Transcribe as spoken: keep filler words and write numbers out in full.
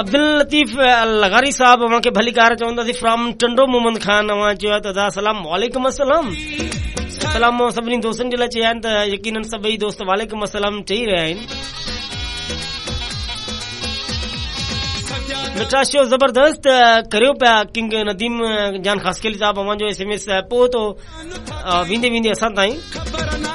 अब्दुल लतीफ लगारी साहब अवां खे भली कार चवंदासीं फ्रॉम टंडो मोहम्मद खान अवां चयो त दा सलाम वालेकुम अस्सलाम सलाम सभिनी दोस्तनि जे लाइ चया आहिनि त यकीनन सभई दोस्त वालेकुम अस्सलाम चई रहिया आहिनि। मिठा शो जबरदस्त करियो पिया किंग नदीम जान ख़ासकेली साहब अवां जो एसएमएस पहुतो वेंदे वेंदे असां ताईं